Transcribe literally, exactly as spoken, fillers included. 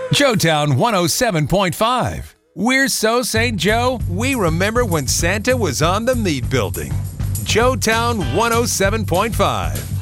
Joetown one oh seven point five. We're so Saint Joe, we remember when Santa was on the meat building. Joetown one oh seven point five.